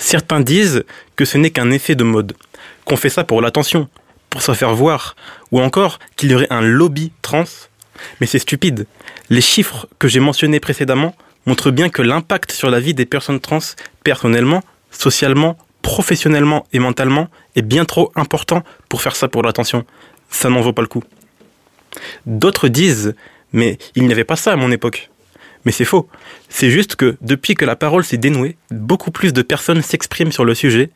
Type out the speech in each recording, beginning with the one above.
Certains disent que ce n'est qu'un effet de mode, qu'on fait ça pour l'attention, pour se faire voir, ou encore qu'il y aurait un lobby trans. Mais c'est stupide. Les chiffres que j'ai mentionnés précédemment montrent bien que l'impact sur la vie des personnes trans, personnellement, socialement, professionnellement et mentalement, est bien trop important pour faire ça pour l'attention. Ça n'en vaut pas le coup. D'autres disent « mais il n'y avait pas ça à mon époque ». Mais c'est faux. C'est juste que depuis que la parole s'est dénouée, beaucoup plus de personnes s'expriment sur le sujet,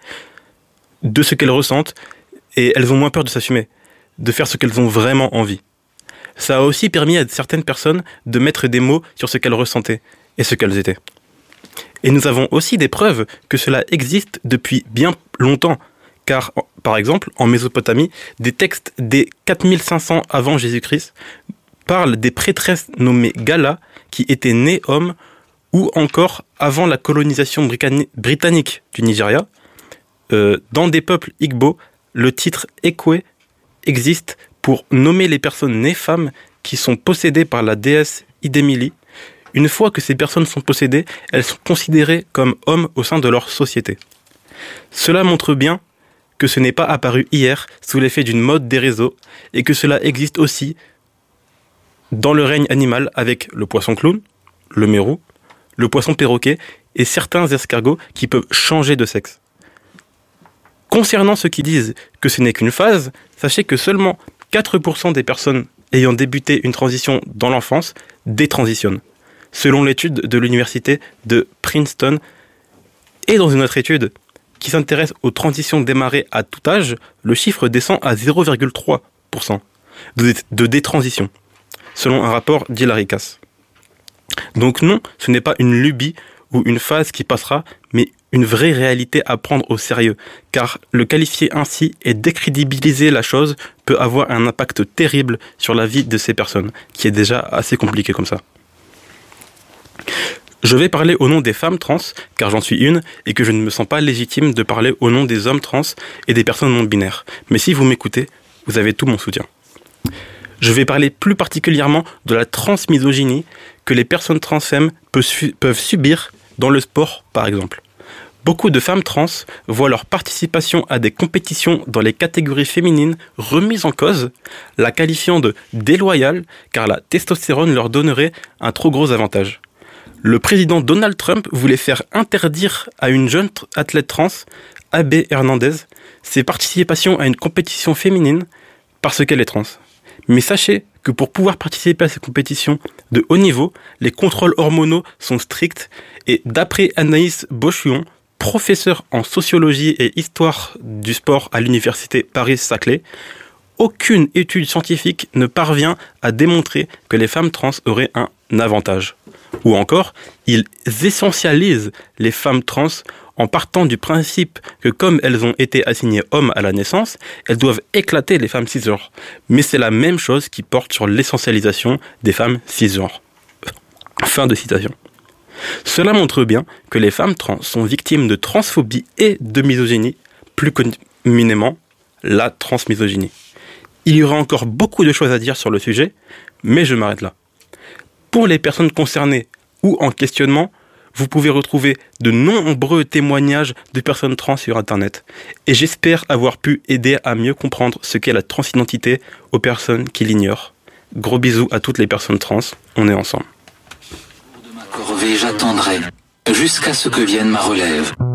de ce qu'elles ressentent, et elles ont moins peur de s'assumer, de faire ce qu'elles ont vraiment envie. Ça a aussi permis à certaines personnes de mettre des mots sur ce qu'elles ressentaient et ce qu'elles étaient. Et nous avons aussi des preuves que cela existe depuis bien longtemps, car, par exemple, en Mésopotamie, des textes des 4500 avant Jésus-Christ parlent des prêtresses nommées Gala qui étaient nées hommes, ou encore avant la colonisation britannique du Nigeria. Dans des peuples Igbo, le titre Ekwe existe pour nommer les personnes nées femmes qui sont possédées par la déesse Idemili. Une fois que ces personnes sont possédées, elles sont considérées comme hommes au sein de leur société. Cela montre bien que ce n'est pas apparu hier sous l'effet d'une mode des réseaux et que cela existe aussi dans le règne animal avec le poisson clown, le mérou, le poisson perroquet et certains escargots qui peuvent changer de sexe. Concernant ceux qui disent que ce n'est qu'une phase, sachez que seulement 4% des personnes ayant débuté une transition dans l'enfance détransitionnent, selon l'étude de l'université de Princeton. Et dans une autre étude qui s'intéresse aux transitions démarrées à tout âge, le chiffre descend à 0,3% de détransition, selon un rapport d'Hilary Cass. Donc non, ce n'est pas une lubie ou une phase qui passera, mais une vraie réalité à prendre au sérieux, car le qualifier ainsi et décrédibiliser la chose peut avoir un impact terrible sur la vie de ces personnes, qui est déjà assez compliquée comme ça. Je vais parler au nom des femmes trans, car j'en suis une, et que je ne me sens pas légitime de parler au nom des hommes trans et des personnes non binaires. Mais si vous m'écoutez, vous avez tout mon soutien. Je vais parler plus particulièrement de la transmisogynie que les personnes trans femmes peuvent subir dans le sport, par exemple. Beaucoup de femmes trans voient leur participation à des compétitions dans les catégories féminines remise en cause, la qualifiant de déloyale car la testostérone leur donnerait un trop gros avantage. Le président Donald Trump voulait faire interdire à une jeune athlète trans, Abbey Hernandez, ses participations à une compétition féminine parce qu'elle est trans. Mais sachez que pour pouvoir participer à ces compétitions de haut niveau, les contrôles hormonaux sont stricts et d'après Anaïs Bochuon, professeure en sociologie et histoire du sport à l'université Paris-Saclay, aucune étude scientifique ne parvient à démontrer que les femmes trans auraient un avantage. Ou encore, ils essentialisent les femmes trans en partant du principe que comme elles ont été assignées hommes à la naissance, elles doivent éclater les femmes cisgenres. Mais c'est la même chose qui porte sur l'essentialisation des femmes cisgenres. Fin de citation. Cela montre bien que les femmes trans sont victimes de transphobie et de misogynie, plus communément la transmisogynie. Il y aura encore beaucoup de choses à dire sur le sujet, mais je m'arrête là. Pour les personnes concernées ou en questionnement, vous pouvez retrouver de nombreux témoignages de personnes trans sur Internet. Et j'espère avoir pu aider à mieux comprendre ce qu'est la transidentité aux personnes qui l'ignorent. Gros bisous à toutes les personnes trans, on est ensemble. De ma corvée, j'attendrai jusqu'à ce que vienne ma relève.